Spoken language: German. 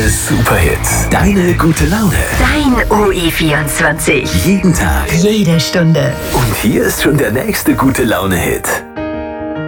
Superhits. Deine gute Laune. Dein OE24. Jeden Tag. Jede Stunde. Und hier ist schon der nächste gute Laune-Hit.